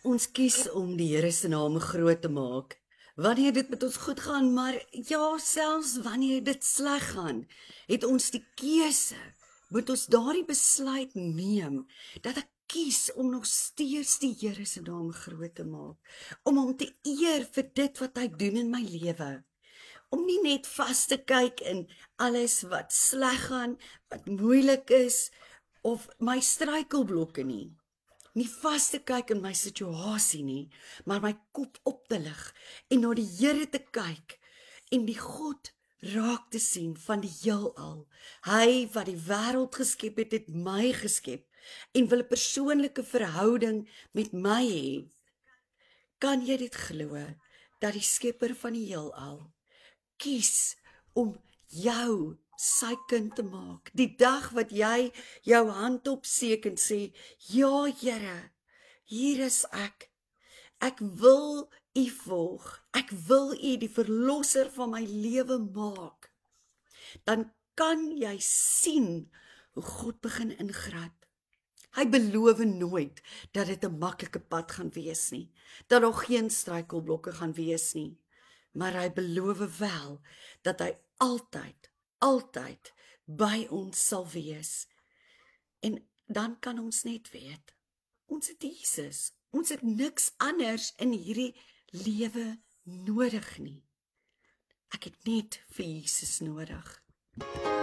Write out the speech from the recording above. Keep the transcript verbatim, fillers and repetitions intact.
Ons kies om die Here se naam groot te maak. Wanneer dit met ons goed gaan, maar ja, selfs wanneer dit sleg gaan, het ons die keuse, moet ons daardie besluit neem, dat ek kies om nog steeds die Here se naam groot te maak, om hom te eer vir dit wat hy doen in my lewe, om nie net vas te kyk in alles wat sleg gaan, wat moeilik is, of my struikelblokke nie. Nie vas te kyk in my situasie nie, maar my kop op te lig en na die Here te kyk en die God raak te sien van die heelal. Hy wat die wêreld geskep het, het my geskep en wil 'n persoonlike verhouding met my hê. Kan jy dit glo dat die skepper van die heelal kies om jou sy kind te maak, die dag wat jy jou hand opsteek en sê, ja Here, hier is ek, ek wil U volg, ek wil U die verlosser van my lewe maak, dan kan jy sien hoe God begin ingryp. Hy beloof nooit dat dit 'n maklike pad gaan wees nie, dat daar geen struikelblokke gaan wees nie, maar hy beloof wel dat hy altyd, altyd by ons sal wees. En dan kan ons net weet, ons het Jesus, ons het niks anders in hierdie lewe nodig nie. Ek het net vir Jesus nodig.